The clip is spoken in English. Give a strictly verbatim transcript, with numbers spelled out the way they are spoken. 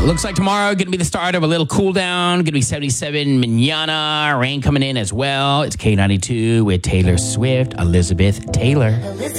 Looks like tomorrow going to be the start of a little cool down. Going to be seventy-seven manana. Rain coming in as well. It's K ninety-two with Taylor Swift, Elizabeth Taylor.